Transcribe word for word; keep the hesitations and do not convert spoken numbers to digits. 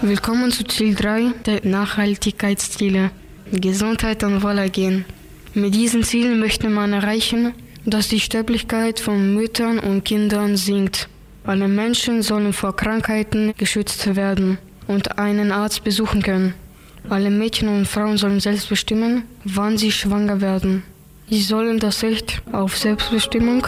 Willkommen zu Ziel drei der Nachhaltigkeitsziele. Gesundheit und Wohlergehen. Mit diesen Zielen möchte man erreichen, dass die Sterblichkeit von Müttern und Kindern sinkt. Alle Menschen sollen vor Krankheiten geschützt werden und einen Arzt besuchen können. Alle Mädchen und Frauen sollen selbst bestimmen, wann sie schwanger werden. Sie sollen das Recht auf Selbstbestimmung